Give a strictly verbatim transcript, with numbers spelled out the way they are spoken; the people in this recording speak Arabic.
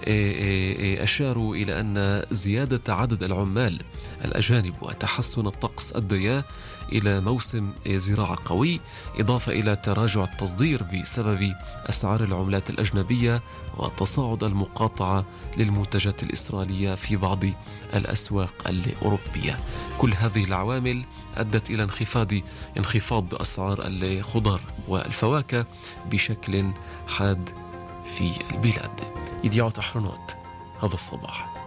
أشاروا إلى أن زيادة عدد العمال الأجانب وتحسن الطقس أديا إلى موسم زراعة قوي، إضافة إلى تراجع التصدير بسبب أسعار العملات الأجنبية وتصاعد المقاطعة للمنتجات الإسرائيلية في بعض الأسواق الأوروبية. كل هذه العوامل أدت إلى انخفاض انخفاض أسعار الخضار والفواكه بشكل حاد في البلاد. يديعو تحرنوت هذا الصباح.